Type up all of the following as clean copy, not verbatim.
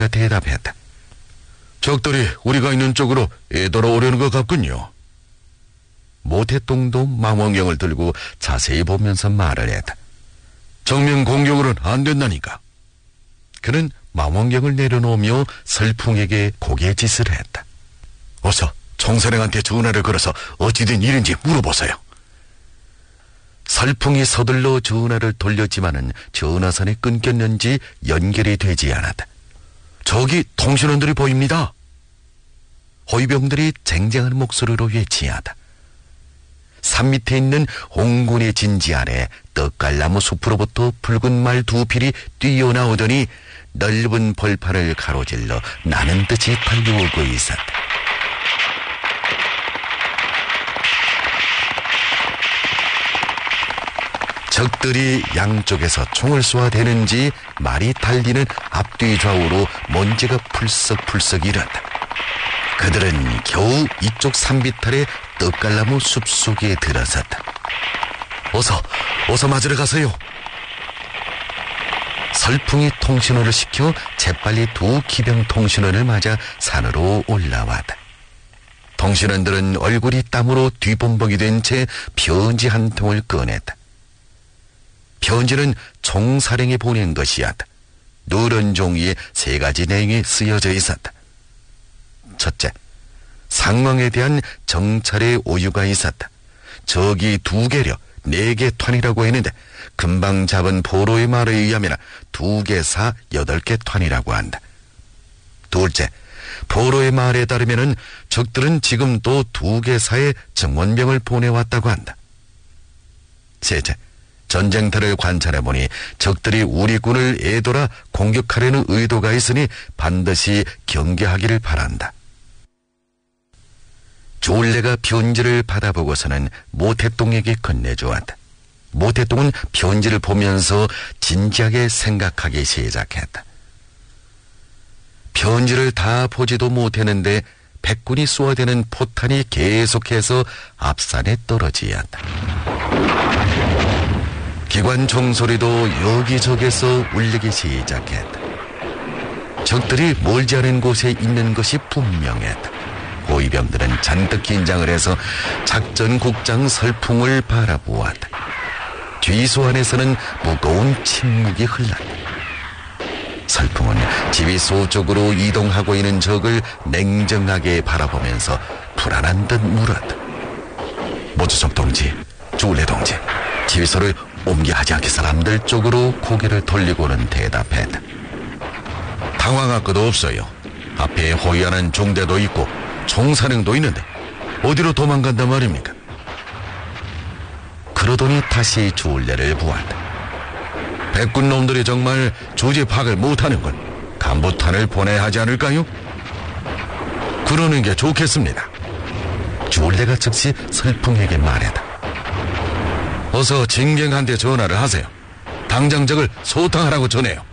대답했다. 적들이 우리가 있는 쪽으로 애돌아오려는 것 같군요. 모태똥도 망원경을 들고 자세히 보면서 말을 했다. 정면 공격으로는 안 된다니까. 그는 망원경을 내려놓으며 설풍에게 고개짓을 했다. 어서 총사령한테 전화를 걸어서 어찌된 일인지 물어보세요. 설풍이 서둘러 전화를 돌렸지만은 전화선이 끊겼는지 연결이 되지 않았다. 저기 통신원들이 보입니다. 호위병들이 쟁쟁한 목소리로 외치하다. 산 밑에 있는 홍군의 진지 아래 떡갈나무 숲으로부터 붉은 말 두 필이 뛰어나오더니 넓은 벌판을 가로질러 나는 듯이 달려오고 있었다. 적들이 양쪽에서 총을 쏘아대는지 말이 달리는 앞뒤 좌우로 먼지가 풀썩풀썩 일었다. 그들은 겨우 이쪽 산비탈의 떡갈나무 숲속에 들어섰다. 어서 맞으러 가세요. 설풍이 통신원을 시켜 재빨리 두 기병 통신원을 맞아 산으로 올라왔다. 통신원들은 얼굴이 땀으로 뒤범벅이 된 채 편지 한 통을 꺼냈다. 편지는 총사령이 보낸 것이었다. 누런 종이에 3가지 내용이 쓰여져 있었다. 첫째, 상황에 대한 정찰의 오유가 있었다. 적이 2개려 4개 턴이라고 했는데 금방 잡은 포로의 말에 의하면 2개 사 8개 턴이라고 한다. 둘째, 포로의 말에 따르면 적들은 지금 또 2개 사의 정원병을 보내왔다고 한다. 셋째, 전쟁터를 관찰해보니 적들이 우리 군을 애돌아 공격하려는 의도가 있으니 반드시 경계하기를 바란다. 조울레가 편지를 받아보고서는 모태똥에게 건네주었다. 모태똥은 편지를 보면서 진지하게 생각하기 시작했다. 편지를 다 보지도 못했는데 백군이 쏘아대는 포탄이 계속해서 앞산에 떨어지었다. 기관 총소리도 여기저기서 울리기 시작했다. 적들이 멀지 않은 곳에 있는 것이 분명했다. 호위병들은 잔뜩 긴장을 해서 작전국장 설풍을 바라보았다. 뒤소 안에서는 무거운 침묵이 흘렀다. 설풍은 지휘소 쪽으로 이동하고 있는 적을 냉정하게 바라보면서 불안한 듯 물었다. 모주섭 동지, 조울레 동지, 지휘소를 옮겨 하지 않게 사람들 쪽으로 고개를 돌리고는 대답했다. 당황할 것도 없어요. 앞에 호위하는 중대도 있고 총사령도 있는데 어디로 도망간단 말입니까? 그러더니 다시 조울레를 보았다. 백군 놈들이 정말 조지 파악을 못하는군. 간부탄을 보내야 하지 않을까요? 그러는 게 좋겠습니다. 조울레가 즉시 설풍에게 말했다. 어서 진경한테 전화를 하세요. 당장 적을 소탕하라고 전해요.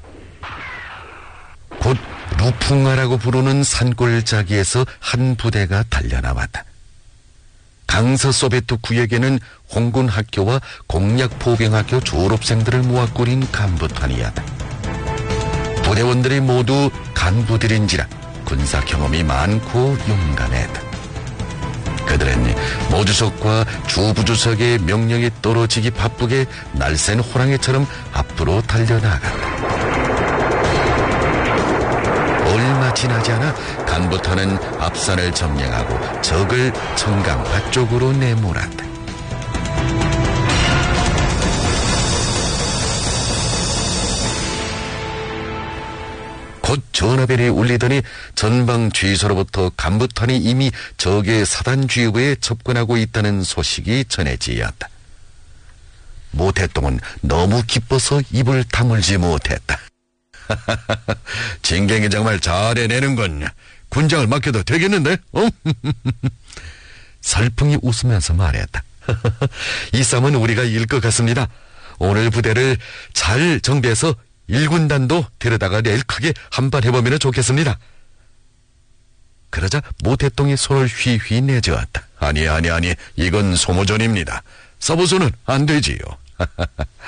곧 루풍아라고 부르는 산골짜기에서 한 부대가 달려나왔다. 강서 소베트 구역에는 홍군 학교와 공약 포병학교 졸업생들을 모아 꾸린 간부탄이었다. 부대원들이 모두 간부들인지라 군사 경험이 많고 용감했다. 그들은 모주석과 주부주석의 명령이 떨어지기 바쁘게 날쌘 호랑이처럼 앞으로 달려나갔다. 얼마 지나지 않아 간부탄은 앞산을 점령하고 적을 청강파 쪽으로 내몰았다. 곧 전화벨이 울리더니 전방 주의소로부터 간부탄이 이미 적의 사단 주위부에 접근하고 있다는 소식이 전해지었다. 모태똥은 너무 기뻐서 입을 다물지 못했다. 진경이 정말 잘해내는군. 군장을 맡겨도 되겠는데? 설풍이 웃으면서 말했다. 이 싸움은 우리가 이길 것 같습니다. 오늘 부대를 잘 정비해서 1군단도 데려다가 내일 크게 한판 해보면 좋겠습니다. 그러자 모태똥이 손을 휘휘 내저었다. 아니, 이건 소모전입니다. 서부수는 안 되지요.